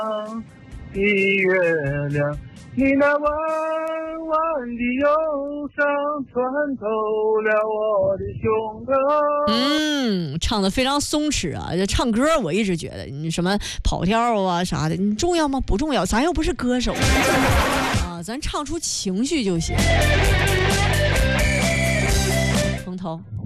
的月亮，你那弯弯的忧伤穿透了我的胸口。唱得非常松弛啊！这唱歌我一直觉得你什么跑跳啊啥的，你重要吗？不重要，咱又不是歌手啊，咱唱出情绪就行。风头。